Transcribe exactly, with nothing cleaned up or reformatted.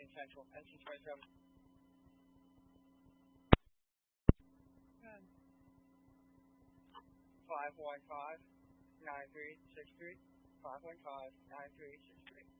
Central, N C twenty-seven. five one five, nine three six three. five one five, nine three six three.